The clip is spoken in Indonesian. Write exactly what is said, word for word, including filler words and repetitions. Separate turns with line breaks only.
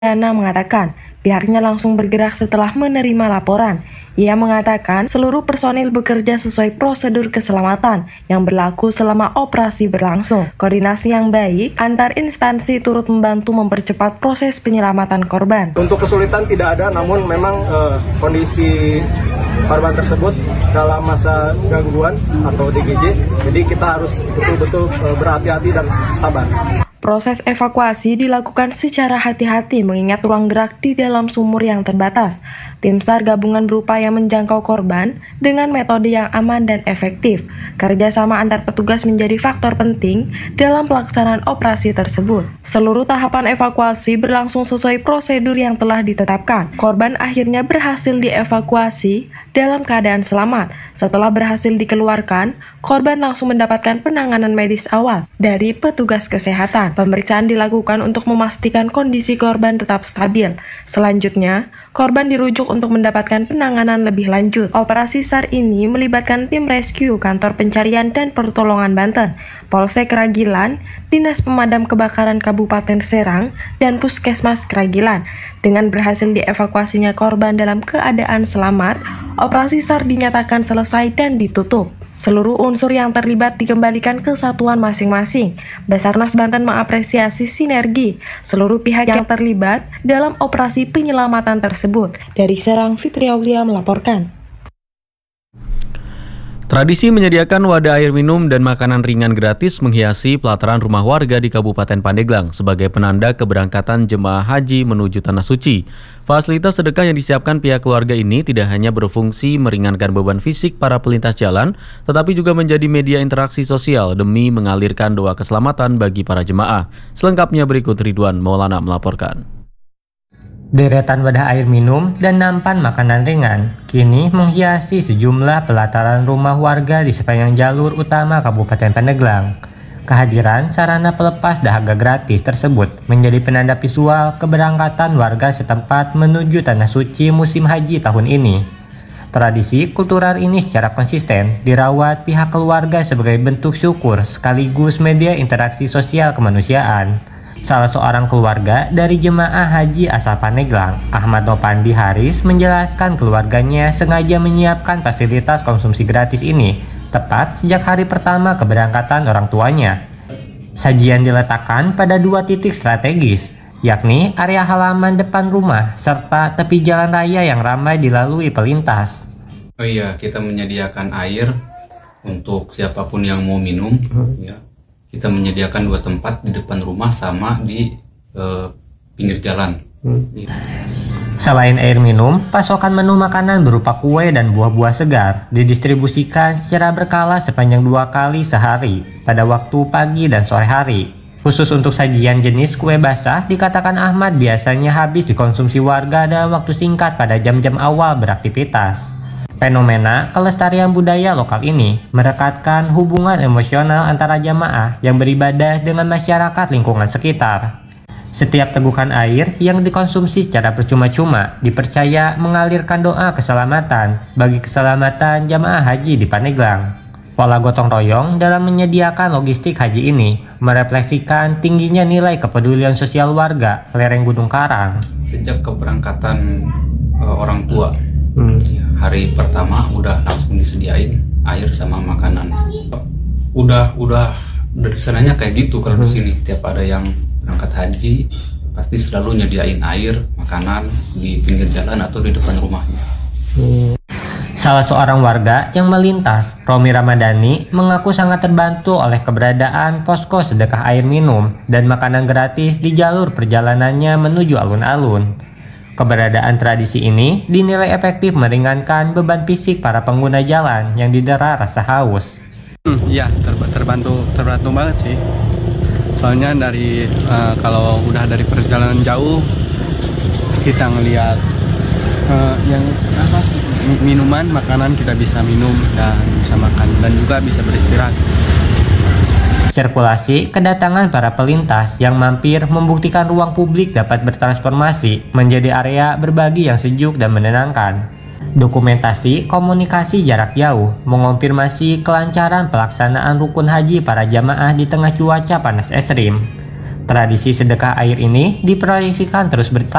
Dana mengatakan pihaknya langsung bergerak setelah menerima laporan. Ia mengatakan seluruh personil bekerja sesuai prosedur keselamatan yang berlaku selama operasi berlangsung. Koordinasi yang baik antar instansi turut membantu mempercepat proses penyelamatan korban.
Untuk kesulitan tidak ada, namun memang eh, kondisi korban tersebut dalam masa gangguan atau D G J, jadi kita harus betul-betul eh, berhati-hati dan sabar.
Proses evakuasi dilakukan secara hati-hati mengingat ruang gerak di dalam sumur yang terbatas. Tim SAR gabungan berupaya menjangkau korban dengan metode yang aman dan efektif. Kerjasama antar petugas menjadi faktor penting dalam pelaksanaan operasi tersebut. Seluruh tahapan evakuasi berlangsung sesuai prosedur yang telah ditetapkan. Korban akhirnya berhasil dievakuasi dalam keadaan selamat. Setelah berhasil dikeluarkan, korban langsung mendapatkan penanganan medis awal dari petugas kesehatan. Pemeriksaan dilakukan untuk memastikan kondisi korban tetap stabil. Selanjutnya, korban dirujuk untuk mendapatkan penanganan lebih lanjut. Operasi SAR ini melibatkan tim rescue, kantor pencarian dan pertolongan Banten, Polsek Ragilan, Dinas Pemadam Kebakaran Kabupaten Serang, dan Puskesmas Ragilan. Dengan berhasil dievakuasinya korban dalam keadaan selamat, operasi SAR dinyatakan selesai dan ditutup. Seluruh unsur yang terlibat dikembalikan ke satuan masing-masing. Basarnas Banten mengapresiasi sinergi seluruh pihak yang terlibat dalam operasi penyelamatan tersebut. Dari Serang, Fitri Aulia melaporkan.
Tradisi menyediakan wadah air minum dan makanan ringan gratis menghiasi pelataran rumah warga di Kabupaten Pandeglang sebagai penanda keberangkatan jemaah haji menuju Tanah Suci. Fasilitas sedekah yang disiapkan pihak keluarga ini tidak hanya berfungsi meringankan beban fisik para pelintas jalan, tetapi juga menjadi media interaksi sosial demi mengalirkan doa keselamatan bagi para jemaah. Selengkapnya berikut Ridwan Maulana melaporkan.
Deretan wadah air minum dan nampan makanan ringan kini menghiasi sejumlah pelataran rumah warga di sepanjang jalur utama Kabupaten Pandeglang. Kehadiran sarana pelepas dahaga gratis tersebut menjadi penanda visual keberangkatan warga setempat menuju Tanah Suci musim haji tahun ini. Tradisi kultural ini secara konsisten dirawat pihak keluarga sebagai bentuk syukur sekaligus media interaksi sosial kemanusiaan. Salah seorang keluarga dari jemaah haji asal Pandeglang, Ahmad Nopandi Haris, menjelaskan keluarganya sengaja menyiapkan fasilitas konsumsi gratis ini tepat sejak hari pertama keberangkatan orang tuanya. Sajian diletakkan pada dua titik strategis, yakni area halaman depan rumah serta tepi jalan raya yang ramai dilalui pelintas.
Oh iya, kita menyediakan air untuk siapapun yang mau minum, ya. Kita menyediakan dua tempat di depan rumah sama di eh, pinggir jalan. Hmm.
Selain air minum, pasokan menu makanan berupa kue dan buah-buah segar didistribusikan secara berkala sepanjang dua kali sehari pada waktu pagi dan sore hari. Khusus untuk sajian jenis kue basah, dikatakan Ahmad biasanya habis dikonsumsi warga dalam waktu singkat pada jam-jam awal beraktivitas. Fenomena kelestarian budaya lokal ini merekatkan hubungan emosional antara jamaah yang beribadah dengan masyarakat lingkungan sekitar. Setiap tegukan air yang dikonsumsi secara percuma-cuma dipercaya mengalirkan doa keselamatan bagi keselamatan jamaah haji di Pandeglang. Pola gotong royong dalam menyediakan logistik haji ini merefleksikan tingginya nilai kepedulian sosial warga lereng Gunung Karang.
Sejak keberangkatan uh, orang tua, Hmm. hari pertama udah langsung disediain air sama makanan. Udah udah dari sananya kayak gitu kalau hmm. di sini tiap ada yang berangkat haji pasti selalu nyediain air, makanan di pinggir jalan atau di depan rumahnya.
Hmm. Salah seorang warga yang melintas, Romi Ramadhani, mengaku sangat terbantu oleh keberadaan posko sedekah air minum dan makanan gratis di jalur perjalanannya menuju alun-alun. Keberadaan tradisi ini dinilai efektif meringankan beban fisik para pengguna jalan yang didera rasa haus.
Iya, hmm, ter terbantu terbantu banget sih. Soalnya dari uh, kalau udah dari perjalanan jauh kita ngelihat uh, yang apa minuman, makanan kita bisa minum dan bisa makan dan juga bisa beristirahat.
Sirkulasi kedatangan para pelintas yang mampir membuktikan ruang publik dapat bertransformasi menjadi area berbagi yang sejuk dan menenangkan. Dokumentasi komunikasi jarak jauh mengonfirmasi kelancaran pelaksanaan rukun haji para jamaah di tengah cuaca panas ekstrim. Tradisi sedekah air ini diproyeksikan terus bertambah